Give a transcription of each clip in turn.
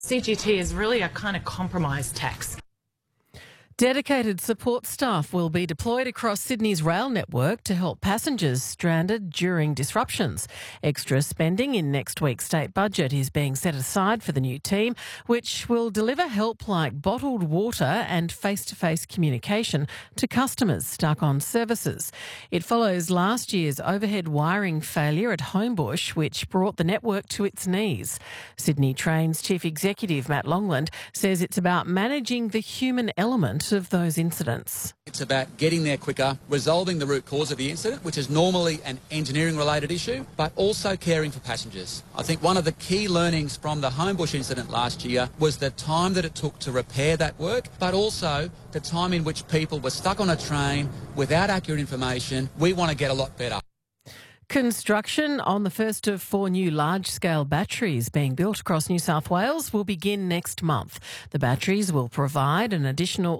CGT is really a kind of compromise tax. Dedicated support staff will be deployed across Sydney's rail network to help passengers stranded during disruptions. Extra spending in next week's state budget is being set aside for the new team, which will deliver help like bottled water and face-to-face communication to customers stuck on services. It follows last year's overhead wiring failure at Homebush, which brought the network to its knees. Sydney Trains Chief Executive Matt Longland says it's about managing the human element of those incidents. It's about getting there quicker, resolving the root cause of the incident, which is normally an engineering-related issue, but also caring for passengers. I think one of the key learnings from the Homebush incident last year was the time that it took to repair that work, but also the time in which people were stuck on a train without accurate information. We want to get a lot better. Construction on the first of 4 new large-scale batteries being built across New South Wales will begin next month. The batteries will provide an additional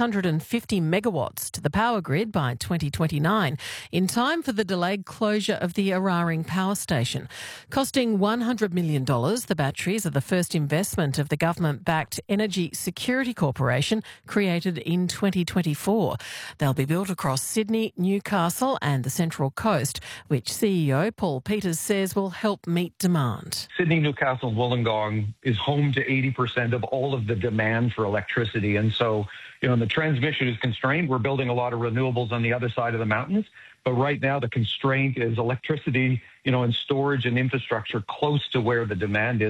650 megawatts to the power grid by 2029, in time for the delayed closure of the Eraring power station. Costing $100 million, the batteries are the first investment of the government-backed Energy Security Corporation, created in 2024. They'll be built across Sydney, Newcastle and the Central Coast, which CEO Paul Peters says will help meet demand. Sydney, Newcastle and Wollongong is home to 80% of all of the demand for electricity. And so, the transmission is constrained. We're building a lot of renewables on the other side of the mountains. But right now, the constraint is electricity, and storage and infrastructure close to where the demand is.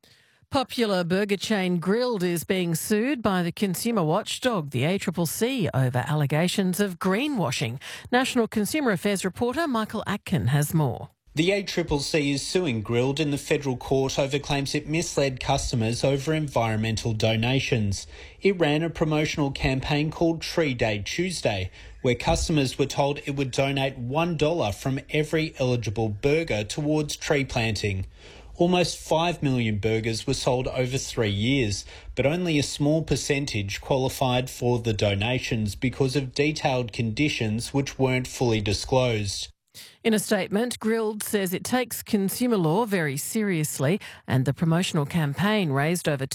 Popular burger chain Grilled is being sued by the consumer watchdog, the ACCC, over allegations of greenwashing. National Consumer Affairs reporter Michael Atkin has more. The ACCC is suing Grilled in the federal court over claims it misled customers over environmental donations. It ran a promotional campaign called Tree Day Tuesday, where customers were told it would donate $1 from every eligible burger towards tree planting. Almost 5 million burgers were sold over 3 years, but only a small percentage qualified for the donations because of detailed conditions which weren't fully disclosed. In a statement, Grilled says it takes consumer law very seriously, and the promotional campaign raised over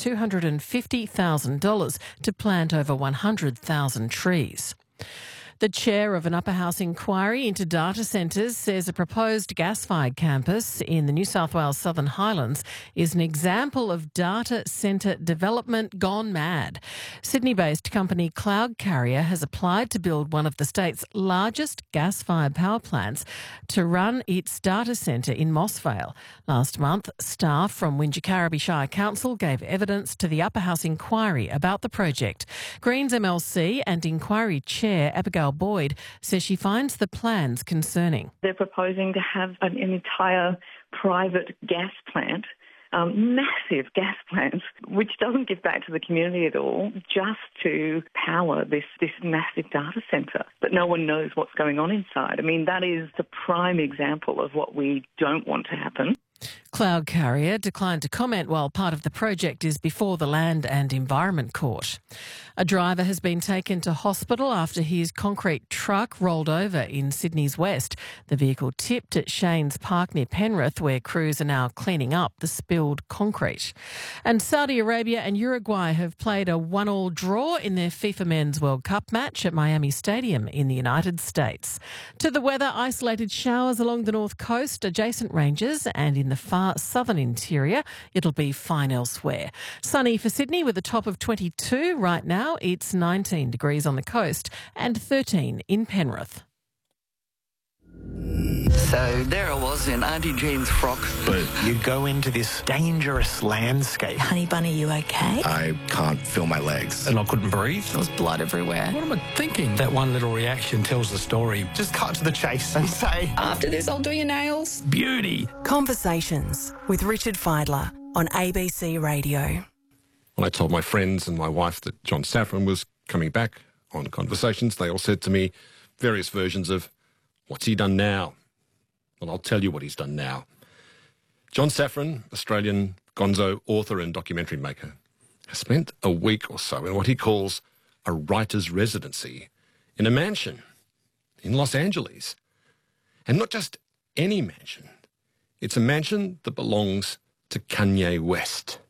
$250,000 to plant over 100,000 trees. The chair of an upper house inquiry into data centres says a proposed gas-fired campus in the New South Wales Southern Highlands is an example of data centre development gone mad. Sydney-based company Cloud Carrier has applied to build one of the state's largest gas-fired power plants to run its data centre in Mossvale. Last month, staff from Wingecarribee Shire Council gave evidence to the upper house inquiry about the project. Greens MLC and inquiry chair Abigail Boyd says she finds the plans concerning. They're proposing to have an entire private gas plant, massive gas plant, which doesn't give back to the community at all, just to power this massive data centre. But no one knows what's going on inside. I mean, that is the prime example of what we don't want to happen. Cloud Carrier declined to comment while part of the project is before the Land and Environment Court. A driver has been taken to hospital after his concrete truck rolled over in Sydney's west. The vehicle tipped at Shanes Park near Penrith, where crews are now cleaning up the spilled concrete. And Saudi Arabia and Uruguay have played a 1-1 draw in their FIFA Men's World Cup match at Miami Stadium in the United States. To the weather, isolated showers along the north coast, adjacent ranges and in the far southern interior. It'll be fine elsewhere. Sunny for Sydney with a top of 22. Right now it's 19 degrees on the coast and 13 in Penrith. So there I was in Auntie Jean's frock. But you go into this dangerous landscape. Honey Bunny, you okay? I can't feel my legs. And I couldn't breathe. There was blood everywhere. What am I thinking? That one little reaction tells the story. Just cut to the chase and say, after this, I'll do your nails. Beauty. Conversations with Richard Fidler on ABC Radio. When I told my friends and my wife that John Safran was coming back on Conversations, they all said to me various versions of, what's he done now? Well, I'll tell you what he's done now. John Safran, Australian gonzo author and documentary maker, has spent a week or so in what he calls a writer's residency in a mansion in Los Angeles. And not just any mansion. It's a mansion that belongs to Kanye West.